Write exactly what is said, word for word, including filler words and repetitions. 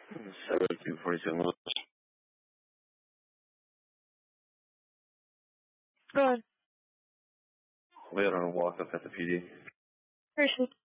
seventy-two forty-seven. Go ahead. We had on a walk up at the P D. Appreciate it.